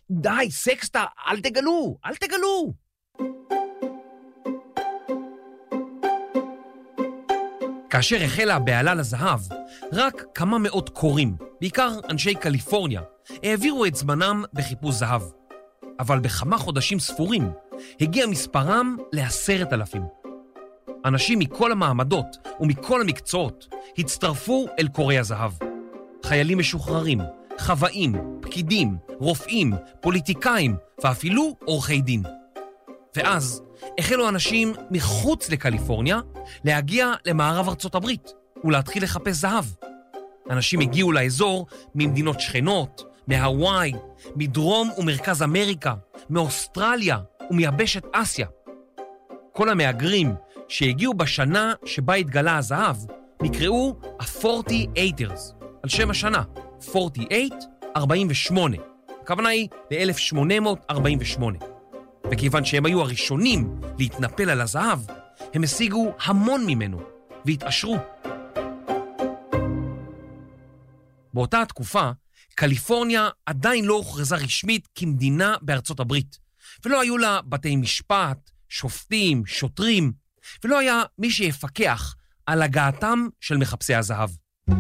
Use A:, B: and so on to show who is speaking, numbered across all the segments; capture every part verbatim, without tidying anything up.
A: די, סקסטה, אל תגלו, אל תגלו. כאשר החלה הבעלה לזהב, רק כמה מאות קוראים, בעיקר אנשי קליפורניה, העבירו את זמנם בחיפוש זהב. אבל בכמה חודשים ספורים הגיע מספרם לעשרת אלפים. אנשים מכל המעמדות ומכל המקצועות הצטרפו אל קוראי הזהב. חיילים משוחררים, חוואים, פקידים, רופאים, פוליטיקאים ואפילו עורכי דין. ואז החלו אנשים מחוץ לקליפורניה להגיע למערב ארצות הברית ולהתחיל לחפש זהב. אנשים הגיעו לאזור ממדינות שכנות, מהוואי, מדרום ומרכז אמריקה, מאוסטרליה ומיבשת אסיה. כל המהגרים שהגיעו בשנה שבה התגלה הזהב נקראו ה-ארבעים-ושמונה, על שם השנה, ארבעים ושמונה, ארבעים ושמונה. הכוונה היא ל-אלף שמונה מאות ארבעים ושמונה. וכיוון שהם היו הראשונים להתנפל על הזהב, הם השיגו המון ממנו והתעשרו. באותה התקופה, קליפורניה עדיין לא הוכרזה רשמית כמדינה בארצות הברית, ולא היו לה בתי משפט, שופטים, שוטרים, ולא היה מי שיפקח על הגעתם של מחפשי הזהב.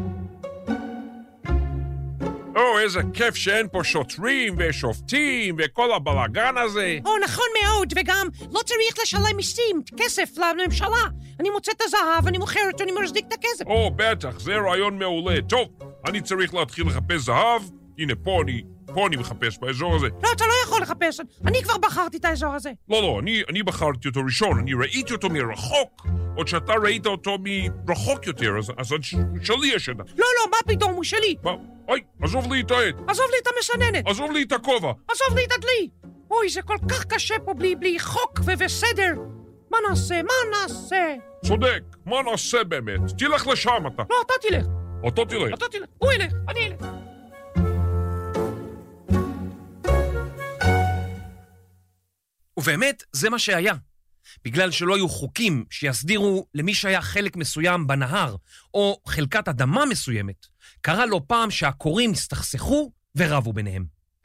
B: או, איזה כיף שאין פה שוטרים ושופטים וכל הבלגן הזה.
C: או, נכון מאוד, וגם לא צריך לשלם מיסים, כסף לממשלה. אני מוצא את הזהב, אני מוכר אותו, אני מחזיק את הכסף.
B: או, בטח, זה רעיון מעולה. טוב, אני צריך להתחיל לחפש זהב. הנה, פה אני, פה אני מחפש באזור הזה.
C: לא, אתה לא יכול לחפש. אני כבר בחרתי את האזור הזה.
B: לא, לא, אני, אני בחרתי אותו ראשון. אני ראיתי אותו מרחוק, עוד שאתה ראית אותו מרחוק יותר, אז, אז שלי יש עדה.
C: לא, לא, מה פתאום, הוא שלי.
B: מה? אוי, עזוב לי את העד.
C: עזוב לי את המסננת.
B: עזוב לי את הכובע.
C: עזוב לי את הדלי. אוי, זה כל כך קשה פה בלי, בלי חוק ו- וסדר. מה נעשה? מה נעשה?
B: צודק, מה נעשה באמת? תלך לשם אתה.
C: לא, אתה תלך.
B: אתה תלך.
C: אתה תלך. הוא ילך, אני אלך.
A: ובאמת, זה מה שהיה. בגלל שלא היו חוקים שיסדירו למי שהיה חלק מסוים בנהר, או חלקת אדמה מסוימת, קרה לא פעם שהקוראים הסתכסכו ורבו ביניהם.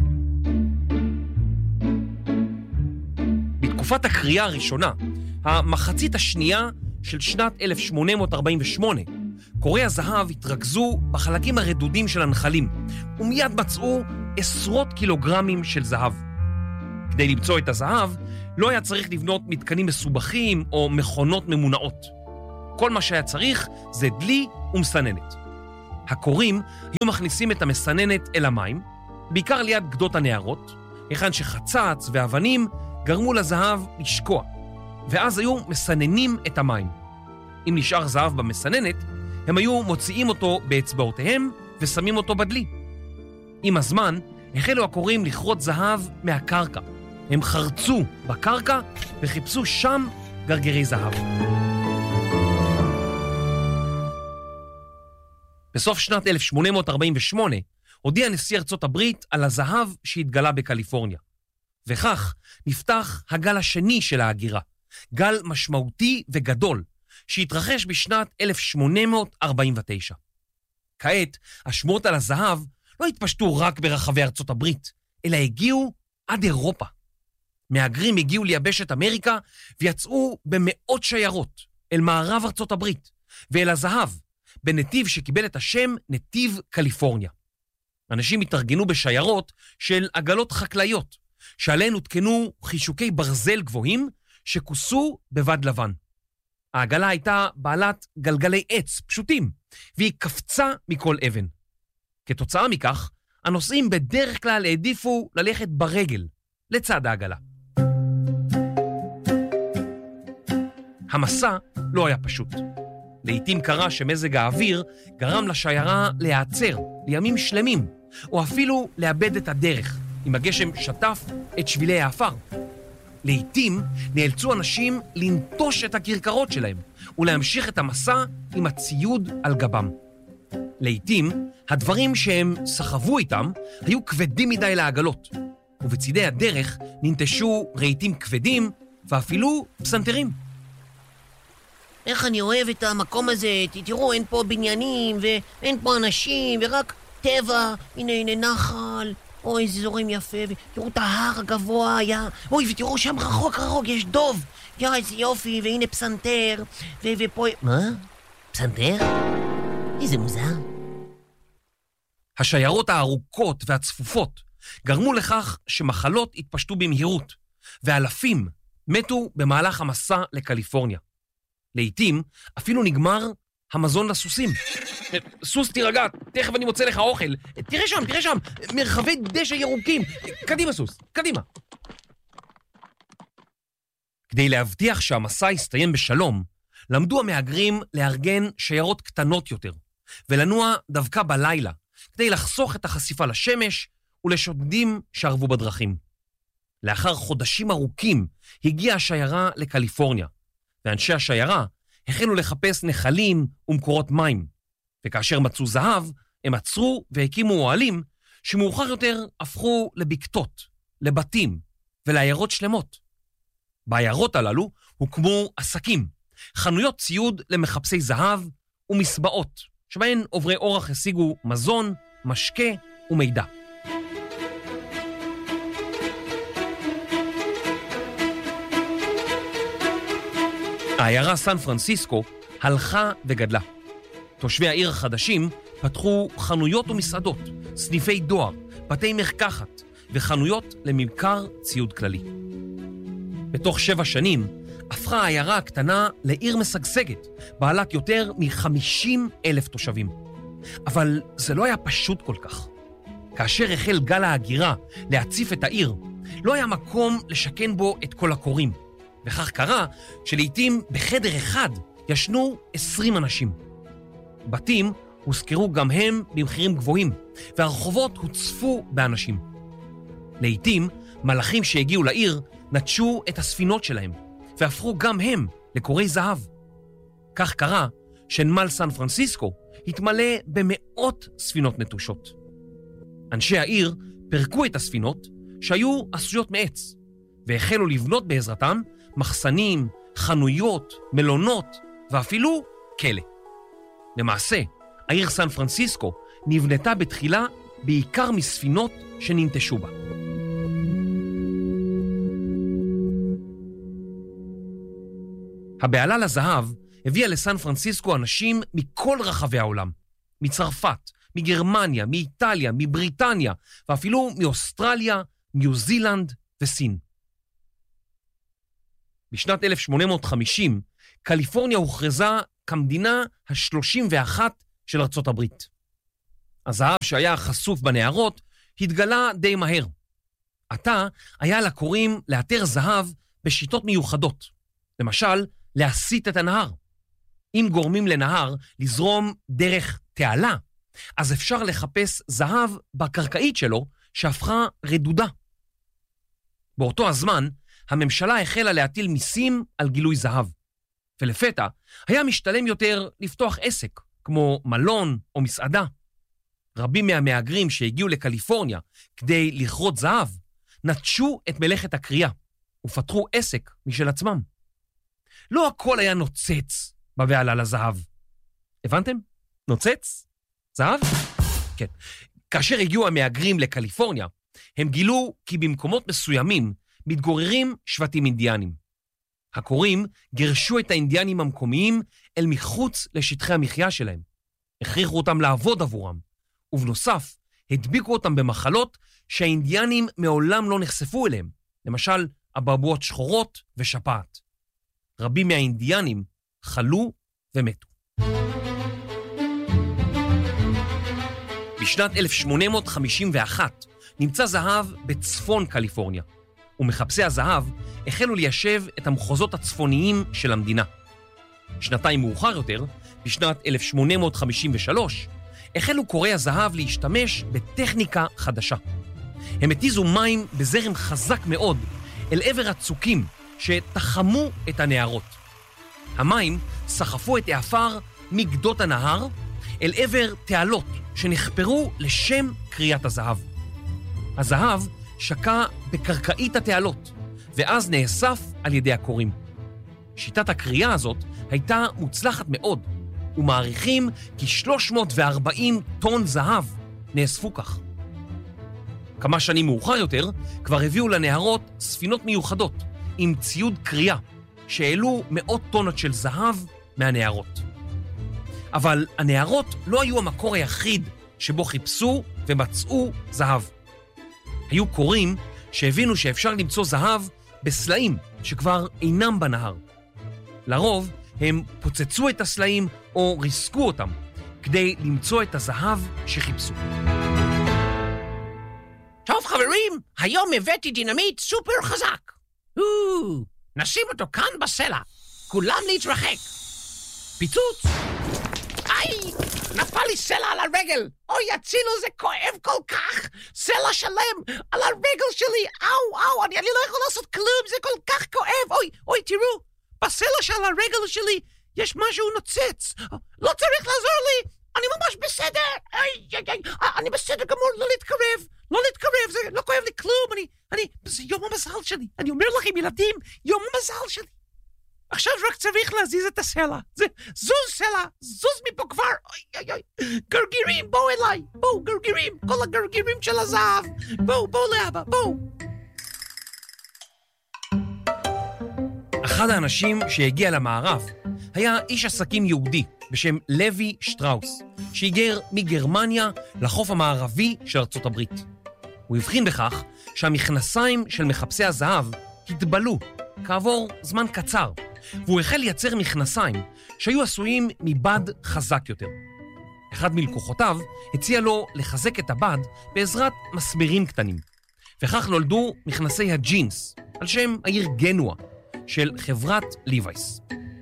A: בתקופת הקריאה הראשונה, המחצית השנייה של שנת אלף שמונה מאות ארבעים ושמונה, קוראי הזהב התרכזו בחלקים הרדודים של הנחלים, ומיד מצאו עשרות קילוגרמים של זהב. כדי למצוא את הזהב, לא היה צריך לבנות מתקנים מסובכים או מכונות ממונעות. כל מה שהיה צריך זה דלי ומסננת. הקוראים היו מכניסים את המסננת אל המים, בעיקר ליד גדות הנהרות, היכן שחצץ ואבנים גרמו לזהב לשקוע, ואז היו מסננים את המים. אם נשאר זהב במסננת, הם היו מוציאים אותו באצבעותיהם ושמים אותו בדלי. עם הזמן החלו הקוראים לכרות זהב מהקרקע. הם חרצו בקרקע וחיפשו שם גרגרי זהב. בסוף שנת אלף שמונה מאות ארבעים ושמונה הודיע נשיא ארצות הברית על הזהב שהתגלה בקליפורניה. וכך נפתח הגל השני של ההגירה, גל משמעותי וגדול, שהתרחש בשנת אלף שמונה מאות ארבעים ותשע. כעת, השמועות על הזהב לא התפשטו רק ברחבי ארצות הברית, אלא הגיעו עד אירופה. מהגרים הגיעו ליבשת אמריקה ויצאו במאות שיירות אל מערב ארצות הברית ואל הזהב, בנתיב שקיבל את השם נתיב קליפורניה. אנשים התארגנו בשיירות של עגלות חקלאיות, שעליהן הותקנו חישוקי ברזל גבוהים שכוסו בבד לבן. העגלה הייתה בעלת גלגלי עץ פשוטים, והיא קפצה מכל אבן. כתוצאה מכך, הנוסעים בדרך כלל העדיפו ללכת ברגל, לצד העגלה. המסע לא היה פשוט. לעתים קרה שמזג האוויר גרם לשיירה להיעצר לימים שלמים, או אפילו לאבד את הדרך, אם הגשם שטף את שבילי האפר. לעתים נאלצו אנשים לנטוש את הכרכרות שלהם, ולהמשיך את המסע עם הציוד על גבם. לעתים הדברים שהם סחבו איתם היו כבדים מדי לעגלות, ובצידי הדרך ננטשו רהיטים כבדים ואפילו פסנתרים.
D: איך אני אוהב את המקום הזה, תראו, אין פה בניינים ואין פה אנשים ורק טבע, הנה הנה נחל. אוי, איזה זורם יפה, ותראו את ההר הגבוה, יא... אוי, ותראו שם רחוק רחוק, יש דוב. יא, איזה יופי, והנה פסנתר, ו... ופה... מה? פסנתר? איזה מוזר.
A: השיירות הארוכות והצפופות גרמו לכך שמחלות התפשטו במהירות, ואלפים מתו במהלך המסע לקליפורניה. לעתים אפילו נגמר המזון לסוסים. סוס, תירגע, תכף אני מוצא לך אוכל. תראה שם, תראה שם, מרחבי דשא ירוקים. קדימה סוס, קדימה. כדי להבטיח שהמסע יסתיים בשלום, למדו המהגרים לארגן שיירות קטנות יותר, ולנוע דווקא בלילה, כדי לחסוך את החשיפה לשמש ולשודדים שערבו בדרכים. לאחר חודשים ארוכים הגיעה השיירה לקליפורניה, ואנשי השיירה החלו לחפש נחלים ומקורות מים, וכאשר מצאו זהב, הם עצרו והקימו אוהלים שמאוחר יותר הפכו לבקתות, לבתים ולעיירות שלמות. בעיירות הללו הוקמו עסקים, חנויות ציוד למחפשי זהב ומסבעות, שבהן עוברי אורח השיגו מזון, משקה ומידע. העיירה סן פרנסיסקו הלכה וגדלה. תושבי העיר החדשים פתחו חנויות ומסעדות, סניפי דואר, בתי מרקחת וחנויות לממכר ציוד כללי. בתוך שבע שנים הפכה העיירה הקטנה לעיר משגשגת, בעלת יותר מ-חמישים אלף תושבים. אבל זה לא היה פשוט כל כך. כאשר החל גל ההגירה להציף את העיר, לא היה מקום לשכן בו את כל הקוראים. וכך קרה שלעיתים בחדר אחד ישנו עשרים אנשים. בתים הוזכרו גם הם במחירים גבוהים, והרחובות הוצפו באנשים. לעיתים מלאכים שהגיעו לעיר נטשו את הספינות שלהם, והפכו גם הם לקורי זהב. כך קרה שנמל סן פרנסיסקו התמלא במאות ספינות נטושות. אנשי העיר פרקו את הספינות שהיו עשויות מעץ, והחלו לבנות בעזרתם מחסנים, חנויות, מלונות ואפילו כלא. למעשה, העיר סן פרנסיסקו נבנתה בתחילה בעיקר מספינות שננטשו בה. הבעלה לזהב הביאה לסן פרנסיסקו אנשים מכל רחבי העולם, מצרפת, מגרמניה, מאיטליה, מבריטניה, ואפילו מאוסטרליה, ניו זילנד וסין. בשנת אלף שמונה מאות וחמישים, קליפורניה הוכרזה כמדינה ה-שלושים ואחת של ארצות הברית. הזהב שהיה חשוף בנהרות התגלה די מהר. עתה היה לקוראים לאתר זהב בשיטות מיוחדות. למשל, להסיט את הנהר. אם גורמים לנהר לזרום דרך תעלה, אז אפשר לחפש זהב בקרקעית שלו שהפכה רדודה. באותו הזמן, הממשלה החלה להטיל מיסים על גילוי זהב. ולפתע היה משתלם יותר לפתוח עסק, כמו מלון או מסעדה. רבים מהמהגרים שהגיעו לקליפורניה כדי לכרות זהב, נטשו את מלאכת הקריאה ופתחו עסק משל עצמם. לא הכל היה נוצץ בבעלה לזהב. הבנתם? נוצץ? זהב? כן. כאשר הגיעו המהגרים לקליפורניה, הם גילו כי במקומות מסוימים מתגוררים שבטים אינדיאנים. הקוראים גירשו את האינדיאנים המקומיים אל מחוץ לשטחי המחיה שלהם. הכריחו אותם לעבוד עבורם, ובנוסף הדביקו אותם במחלות שהאינדיאנים מעולם לא נחשפו אליהם, למשל אבעבועות שחורות ושפעת. רבים מהאינדיאנים חלו ומתו. בשנת אלף שמונה מאות חמישים ואחת נמצא זהב בצפון קליפורניה, ומחפשי הזהב החלו ליישב את המחוזות הצפוניים של המדינה. שנתיים מאוחר יותר, בשנת אלף שמונה מאות חמישים ושלוש, החלו קוראי הזהב להשתמש בטכניקה חדשה. הם התיזו מים בזרם חזק מאוד אל עבר הצוקים שתחמו את הנהרות. המים סחפו את העפר מגדות הנהר אל עבר תעלות שנחפרו לשם קריאת הזהב. הזהב שקע בקרקעית התעלות, ואז נאסף על ידי הקוראים. שיטת הקריאה הזאת הייתה מוצלחת מאוד, ומעריכים כי שלוש מאות וארבעים טון זהב נאספו כך. כמה שנים מאוחר יותר כבר הביאו לנהרות ספינות מיוחדות עם ציוד קריאה שהעלו מאות טונות של זהב מהנהרות. אבל הנהרות לא היו המקור היחיד שבו חיפשו ומצאו זהב. היו קוראים שהבינו שאפשר למצוא זהב בסלעים שכבר אינם בנהר. לרוב הם פוצצו את הסלעים או ריסקו אותם כדי למצוא את הזהב שחיפשו.
C: טוב חברים, היום הבאתי דינמיט סופר חזק. או, נשים אותו כאן בסלע. כולם להתרחק. פיצוץ. איי, נפל לי סלע על הרגל. אוי, הצילו, זה כואב כל כך. סלע שלם על הרגל שלי. אau, אau, אני, אני לא יכול לעשות כלום, זה כל כך כואב. אוי, אוי, תראו, בסלע של הרגל שלי יש משהו נוצץ. לא צריך לעזור לי. אני ממש בסדר. איי, איי, איי, אני בסדר גמור, לא להתקרב. לא להתקרב, זה לא כואב לי כלום. אני, אני, זה יום המזל שלי. אני אומר לכם, ילדים, יום המזל שלי. עכשיו רק צריך להזיז את הסלע. זה, זוז סלע, זוז מפה כבר. אוי, אוי, אוי. גרגירים, בואו אליי. בואו, גרגירים. כל הגרגירים של הזהב. בואו, בואו לאבא, בואו.
A: אחד האנשים שהגיע למערב היה איש עסקים יהודי בשם לוי שטראוס, שהיגר מגרמניה לחוף המערבי של ארצות הברית. הוא הבחין בכך שהמכנסיים של מחפשי הזהב התבלו כעבור זמן קצר, והוא החל לייצר מכנסיים שהיו עשויים מבד חזק יותר. אחד מלקוחותיו הציע לו לחזק את הבד בעזרת מסמרים קטנים, וכך נולדו מכנסי הג'ינס על שם העיר גנואה של חברת ליווייס.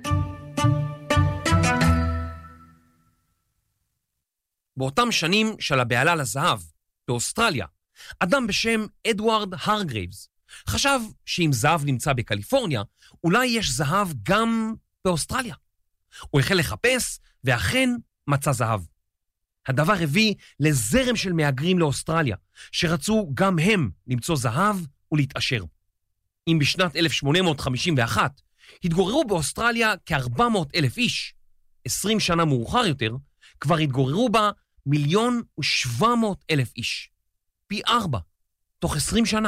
A: באותם שנים של הבעלה לזהב, באוסטרליה, אדם בשם אדוארד הרגרייבס חשב שאם זהב נמצא בקליפורניה, אולי יש זהב גם באוסטרליה. הוא החל לחפש, ואכן מצא זהב. הדבר הביא לזרם של מהגרים לאוסטרליה, שרצו גם הם למצוא זהב ולהתעשר. אם בשנת אלף שמונה מאות חמישים ואחת התגוררו באוסטרליה כ-ארבע מאות אלף איש, עשרים שנה מאוחר יותר, כבר התגוררו בה מיליון ושבע מאות אלף איש. פי ארבע, תוך עשרים שנה.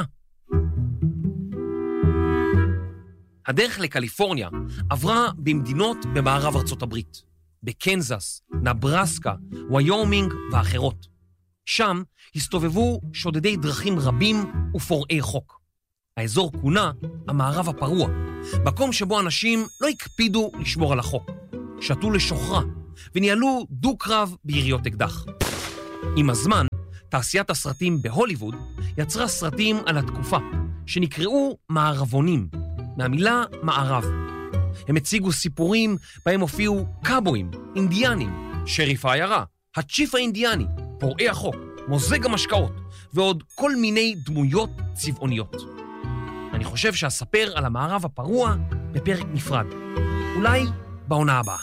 A: הדרך לקליפורניה עברה במדינות במערב ארצות הברית, בקנזס, נברסקה, ויומינג ואחרות. שם הסתובבו שודדי דרכים רבים ופורעי חוק. האזור כונה המערב הפרוע, מקום שבו אנשים לא הקפידו לשמור על החוק, שתו לשוחרה וניהלו דו-קרב ביריות אקדח. עם הזמן, תעשיית הסרטים בהוליווד יצרה סרטים על התקופה, שנקראו מערבונים, מהמילה מערב. הם הציגו סיפורים בהם הופיעו קאבויים, אינדיאנים, שריף העיירה, הצ'יף האינדיאני, פורעי החוק, מוזג המשקאות, ועוד כל מיני דמויות צבעוניות. אני חושב שאספר על המערב הפרוע בפרק נפרד, אולי בעונה הבאה.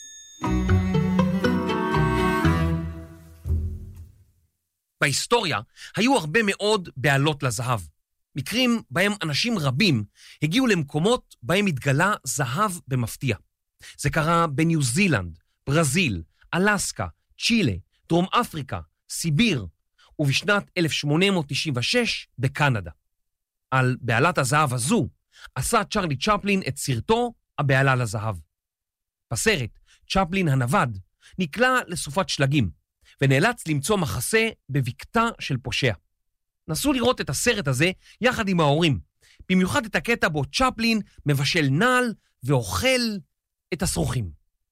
A: בהיסטוריה היו הרבה מאוד בעלות לזהב. מקרים בהם אנשים רבים הגיעו למקומות בהם התגלה זהב במפתיע. זה קרה בניו זילנד, ברזיל, אלסקה, צ'ילה, דרום אפריקה, סיביר, ובשנת אלף שמונה מאות תשעים ושש בקנדה. על בעלת הזהב הזו עשה צ'רלי צ'פלין את סרטו הבעלה לזהב. בסרט, צ'פלין הנווד נקלע לסופת שלגים, ונאלץ למצוא מחסה בבקתה של פושע. נסו לראות את הסרט הזה יחד עם ההורים, במיוחד את הקטע בו צ'פלין מבשל נעל ואוכל את הסרוכים.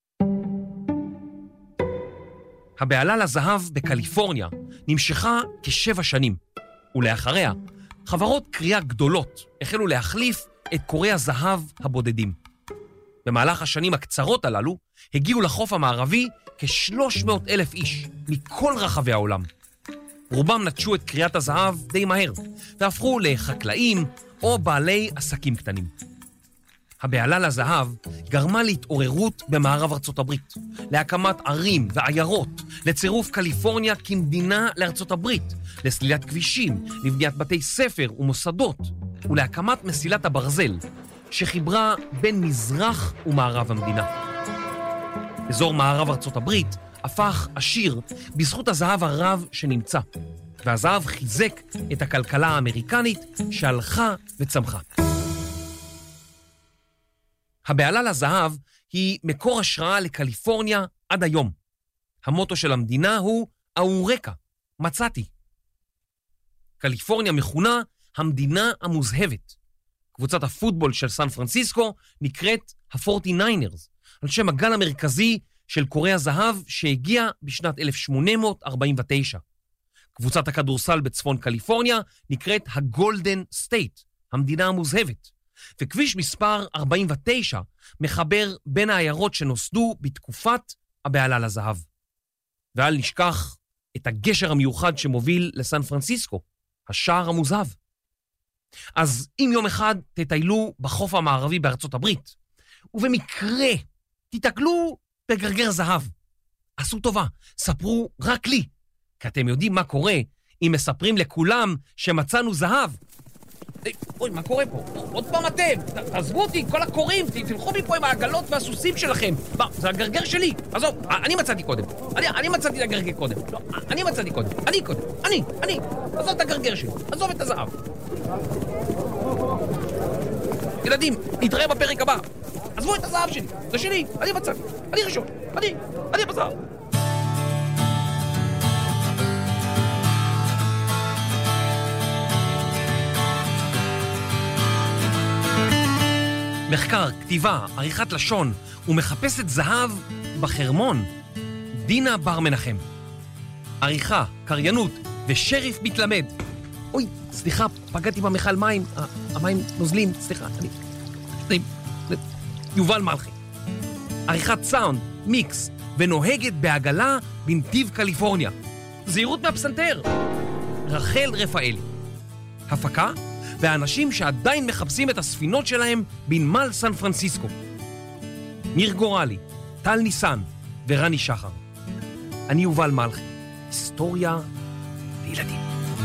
A: הבעלה לזהב בקליפורניה נמשכה כשבע שנים, ולאחריה חברות קריאה גדולות החלו להחליף את קורי הזהב הבודדים. במהלך השנים הקצרות הללו הגיעו לחוף המערבי כ-שלוש מאות אלף איש מכל רחבי העולם. רובם נטשו את קריאת הזהב די מהר, והפכו לחקלאים או בעלי עסקים קטנים. הבעלה לזהב גרמה להתעוררות במערב ארצות הברית, להקמת ערים ועיירות, לצירוף קליפורניה כמדינה לארצות הברית, לסלילת כבישים, לבניית בתי ספר ומוסדות, ולהקמת מסילת הברזל, שחיברה בין מזרח ומערב המדינה. אזור מערב ארצות הברית הפך עשיר בזכות הזהב הרב שנמצא, והזהב חיזק את הכלכלה האמריקנית שהלכה וצמחה. הבעלה לזהב היא מקור השראה לקליפורניה עד היום. המוטו של המדינה הוא אאורקה, מצאתי. קליפורניה מכונה המדינה המוזהבת. קבוצת הפוטבול של סן פרנסיסקו נקראת ה-פורטי ניינרס, על שם הגן המרכזי של קורי הזהב שהגיע בשנת אלף שמונה מאות ארבעים ותשע. קבוצת הכדורסל בצפון קליפורניה נקראת הגולדן סטייט, המדינה המוזהבת. וכביש מספר ארבעים ותשע מחבר בין העיירות שנוסדו בתקופת הבעלה לזהב. ואל נשכח את הגשר המיוחד שמוביל לסן פרנסיסקו, השער המוזהב. אז אם יום אחד תטיילו בחוף המערבי בארצות הברית, ובמקרה תתקלו בגרגר זהב, עשו טובה, ספרו רק לי, כי אתם יודעים מה קורה אם מספרים לכולם שמצאנו זהב. אוי, מה קורה פה? עוד פעם אתם, תעזבו אותי, כל הקוראים, תלכו מפה עם העגלות והסוסים שלכם. מה, זה הגרגר שלי. עזוב, אני מצאתי קודם. אני, אני מצאתי את הגרגר קודם. לא, אני מצאתי קודם. אני קודם. אני, אני. עזוב את הגרגר שלי. עזוב את הזהב. ילדים, נתראה בפרק הבא. עזבו את הזהב שלי. זה שלי. אני מצאתי. אני ראשון. אני, אני בזהב. מחקר, כתיבה, עריכת לשון ומחפשת זהב בחרמון, דינה בר מנחם. עריכה, קריינות ושריף מתלמד. אוי, סליחה, פגעתי במכל מים, המים נוזלים, סליחה, אני... יובל מלכי. עריכת סאונד, מיקס ונוהגת בעגלה בנתיב קליפורניה. זהירות מהפסנתר. רחל רפאלי. הפקה והאנשים שעדיין מחפשים את הספינות שלהם בנמל סן פרנסיסקו. ניר גורלי, טל ניסן ורני שחר. אני יובל מלכי. היסטוריה לילדים.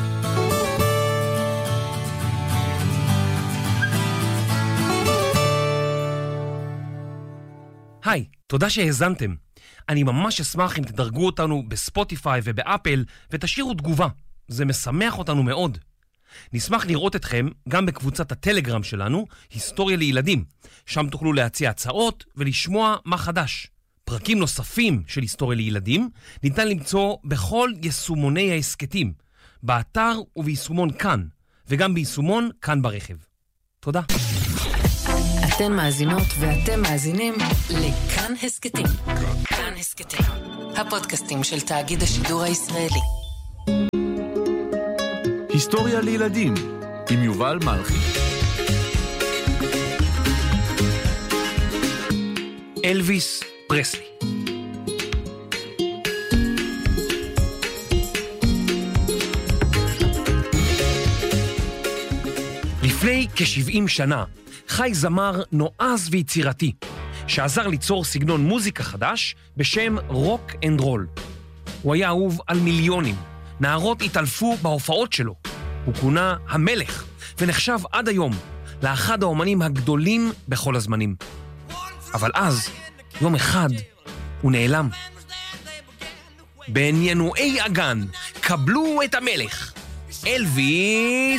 A: היי, תודה שהאזנתם. אני ממש אשמח אם תדרגו אותנו בספוטיפיי ובאפל ותשאירו תגובה. זה משמח אותנו מאוד. נשמח לראות אתכם גם בקבוצת הטלגרם שלנו, היסטוריה לילדים. שם תוכלו להציע הצעות ולשמוע מה חדש. פרקים נוספים של היסטוריה לילדים ניתן למצוא בכל יישומוני העסקתים, באתר וביישומון כאן, וגם ביישומון כאן ברכב. תודה.
E: אתן מאזינות ואתם מאזינים לכאן הסקטים. כאן הסקטים, הפודקאסטים של תאגיד השידור הישראלי.
F: היסטוריה לילדים עם יובל מלכי.
A: אלוויס פרסלי. לפני כ-שבעים שנה חי זמר נועז ויצירתי שעזר ליצור סגנון מוזיקה חדש בשם רוק אנד רול. הוא היה אהוב על מיליונים. נערות התעלפו בהופעות שלו. הוא כונה המלך, ונחשב עד היום לאחד האומנים הגדולים בכל הזמנים. אבל אז, יום אחד, הוא נעלם. בעניינועי אגן, קבלו את המלך, אלוויס